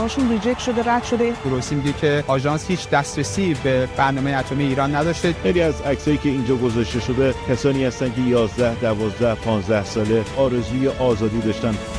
هاشون ریجکت شده، رد شده. گروسی میگه که آژانس هیچ دسترسی به برنامه اتمی ایران نداشته. خیلی از عکسایی که اینجا گذاشته شده کسانی هستن که 11 12 15 ساله آرزوی آزادی داشتن.